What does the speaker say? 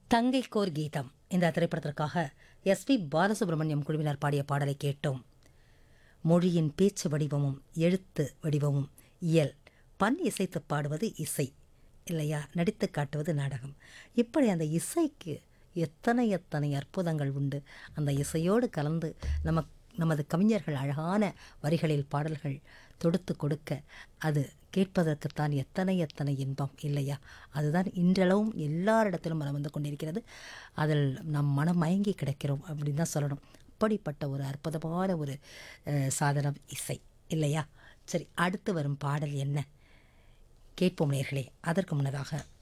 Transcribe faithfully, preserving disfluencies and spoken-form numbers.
தங்கைக்கோர் கீதம் இந்த திரைப்படத்திற்காக எஸ் பி பாலசுப்ரமணியம் குழுவினர் பாடிய பாடலை கேட்டோம். மொழியின் பேச்சு வடிவமும் எழுத்து வடிவமும் இயல், பண் இசைத்து பாடுவது இசை இல்லையா, நடித்து காட்டுவது நாடகம். இப்படி அந்த இசைக்கு எத்தனை எத்தனை அற்புதங்கள் உண்டு. அந்த இசையோடு கலந்து நம்ம நமது கவிஞர்கள் அழகான வரிகளில் பாடல்கள் தொடுத்து கொடுக்க அது கேட்பதற்குத்தான் எத்தனை எத்தனை இன்பம் இல்லையா. அதுதான் இன்றளவும் எல்லாரிடத்திலும் மனம் வந்து கொண்டிருக்கிறது. அதில் நம் மனம் மயங்கி கிடக்கிறோம் அப்படின்னு தான் சொல்லணும். அப்படிப்பட்ட ஒரு அற்புதமான ஒரு சாதனம் இசை இல்லையா. சரி, அடுத்து வரும் பாடல் என்ன கேட்போம் நேர்களே. அதற்கு முன்னதாக